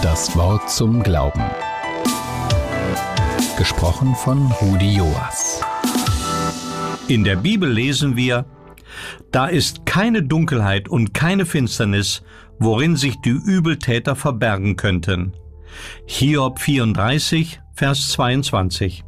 Das Wort zum Glauben. Gesprochen von Rudi Joas. In der Bibel lesen wir: Da ist keine Dunkelheit und keine Finsternis, worin sich die Übeltäter verbergen könnten. Hiob 34, Vers 22.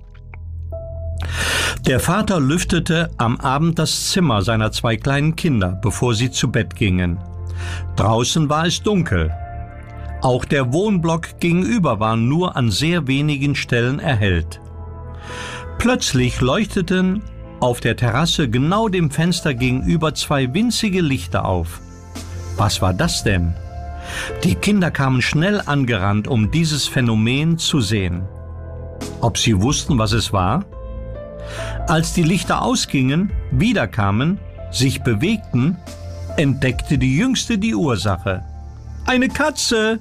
Der Vater lüftete am Abend das Zimmer seiner 2 kleinen Kinder, bevor sie zu Bett gingen. Draußen war es dunkel. Auch der Wohnblock gegenüber war nur an sehr wenigen Stellen erhellt. Plötzlich leuchteten auf der Terrasse genau dem Fenster gegenüber 2 winzige Lichter auf. Was war das denn? Die Kinder kamen schnell angerannt, um dieses Phänomen zu sehen. Ob sie wussten, was es war? Als die Lichter ausgingen, wiederkamen, sich bewegten, entdeckte die Jüngste die Ursache. Eine Katze!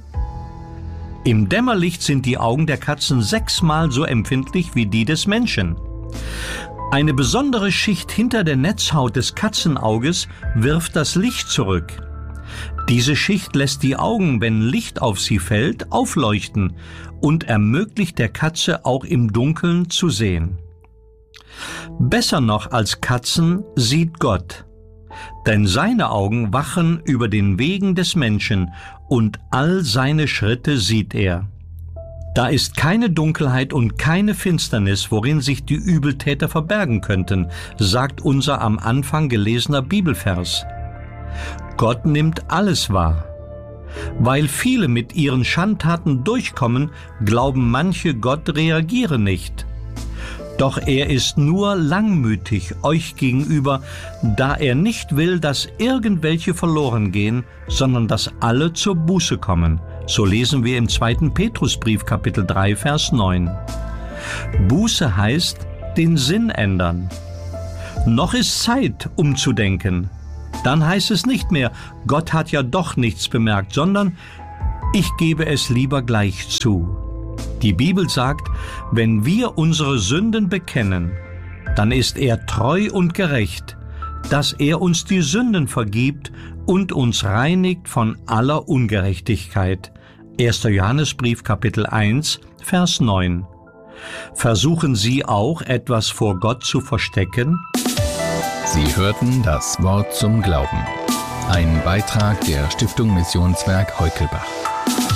Im Dämmerlicht sind die Augen der Katzen 6-mal so empfindlich wie die des Menschen. Eine besondere Schicht hinter der Netzhaut des Katzenauges wirft das Licht zurück. Diese Schicht lässt die Augen, wenn Licht auf sie fällt, aufleuchten und ermöglicht der Katze auch im Dunkeln zu sehen. Besser noch als Katzen sieht Gott, denn seine Augen wachen über den Wegen des Menschen und all seine Schritte sieht er. Da ist keine Dunkelheit und keine Finsternis, worin sich die Übeltäter verbergen könnten, sagt unser am Anfang gelesener Bibelvers. Gott nimmt alles wahr. Weil viele mit ihren Schandtaten durchkommen, glauben manche, Gott reagiere nicht. Doch er ist nur langmütig euch gegenüber, da er nicht will, dass irgendwelche verloren gehen, sondern dass alle zur Buße kommen. So lesen wir im 2. Petrusbrief, Kapitel 3, Vers 9. Buße heißt, den Sinn ändern. Noch ist Zeit, umzudenken. Dann heißt es nicht mehr, Gott hat ja doch nichts bemerkt, sondern ich gebe es lieber gleich zu. Die Bibel sagt, wenn wir unsere Sünden bekennen, dann ist er treu und gerecht, dass er uns die Sünden vergibt und uns reinigt von aller Ungerechtigkeit. 1. Johannesbrief, Kapitel 1, Vers 9. Versuchen Sie auch, etwas vor Gott zu verstecken? Sie hörten das Wort zum Glauben. Ein Beitrag der Stiftung Missionswerk Heukelbach.